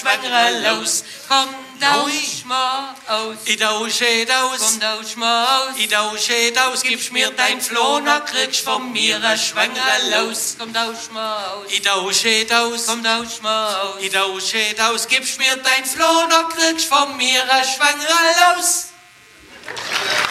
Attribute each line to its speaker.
Speaker 1: schwangere los. Komm, tausch mal aus.
Speaker 2: Ich tausche aus.
Speaker 1: Komm, tausch mal aus.
Speaker 2: Ich tausche aus. Gibst mir dein Floh, dann kriegst von mir eine schwangere los.
Speaker 1: Komm, tausch mal aus.
Speaker 2: Ich tausche aus.
Speaker 1: Komm, tausch mal aus.
Speaker 2: Ich tausche aus. Gibst mir dein Floh, dann kriegst von mir eine schwangere los.